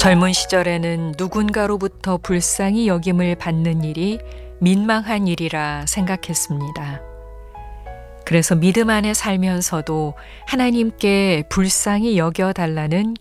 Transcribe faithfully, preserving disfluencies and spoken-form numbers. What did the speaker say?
젊은 시절에는 누군가로부터 불쌍히 여김을 받는 일이 민망한 일이라 생각했습니다. 그래서 믿음 안에 살면서도 하나님께 불쌍히 여겨달라는